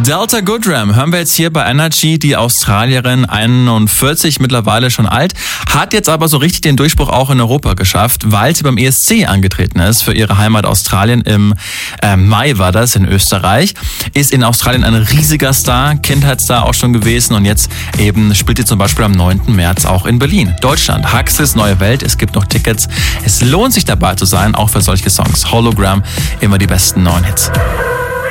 Delta Goodrem hören wir jetzt hier bei Energy. Die Australierin, 41, mittlerweile schon alt, hat jetzt aber so richtig den Durchbruch auch in Europa geschafft, weil sie beim ESC angetreten ist für ihre Heimat Australien. Im Mai war das in Österreich. Ist in Australien ein riesiger Star, Kindheitsstar auch schon gewesen und jetzt eben spielt sie zum Beispiel am 9. März auch in Berlin. Deutschland, Huxleys Neue Welt, es gibt noch Tickets. Es lohnt sich dabei zu sein, auch für solche Songs. Hologram, immer die besten neuen Hits.